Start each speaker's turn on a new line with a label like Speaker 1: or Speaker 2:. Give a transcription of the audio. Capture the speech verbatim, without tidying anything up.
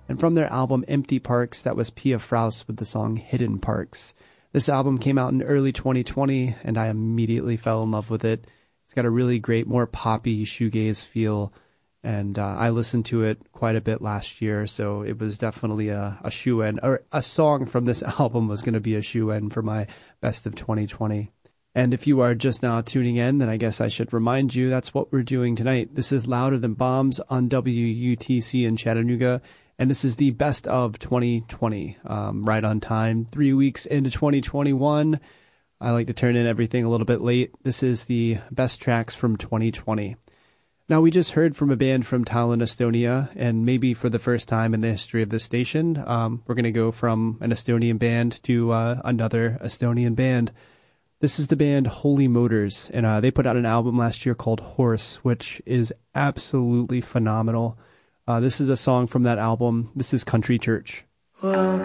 Speaker 1: And from their album Empty Parks, that was Pia Fraus with the song Hidden Parks. This album came out in early twenty twenty, and I immediately fell in love with it. It's got a really great, more poppy shoegaze feel, and uh, I listened to it quite a bit last year, so it was definitely a, a shoe-in, or a song from this album was going to be a shoe-in for my best of twenty twenty. And if you are just now tuning in, then I guess I should remind you that's what we're doing tonight. This is Louder Than Bombs on W U T C in Chattanooga, and this is the best of twenty twenty, um, right on time, three weeks into twenty twenty-one. I like to turn in everything a little bit late. This is the best tracks from twenty twenty. Now, we just heard from a band from Tallinn, Estonia, and maybe for the first time in the history of this station, um, we're going to go from an Estonian band to uh, another Estonian band. This is the band Holy Motors, and uh, they put out an album last year called Horse, which is absolutely phenomenal. Uh, this is a song from that album. This is Country Church.
Speaker 2: Well,